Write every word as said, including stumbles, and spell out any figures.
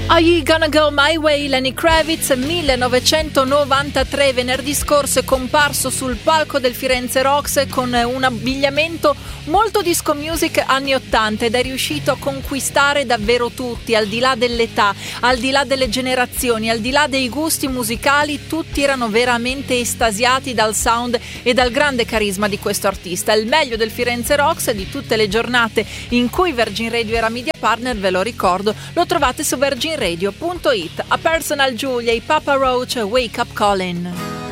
Are You Gonna Go My Way? Lenny Kravitz, millenovecentonovantatré, venerdì scorso è comparso sul palco del Firenze Rocks con un abbigliamento molto disco music anni ottanta ed è riuscito a conquistare davvero tutti, al di là dell'età, al di là delle generazioni, al di là dei gusti musicali. Tutti erano veramente estasiati dal sound e dal grande carisma di questo artista. Il meglio del Firenze Rocks e di tutte le giornate in cui Virgin Radio era media partner, ve lo ricordo, lo trovate su virgin radio punto it. A Personal Julia, i Papa Roach, Wake Up Calling.